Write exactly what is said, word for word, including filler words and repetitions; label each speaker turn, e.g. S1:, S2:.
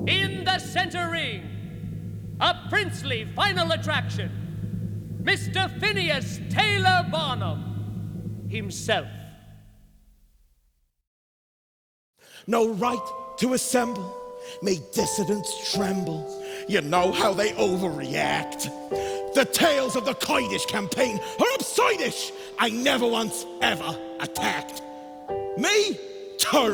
S1: In the center ring, a princely final attraction, Mister Phineas Taylor Barnum himself.
S2: No right to assemble, make dissidents tremble. You know how they overreact. The tales of the Coidish campaign are upside-ish. I never once ever attacked. Me? Turn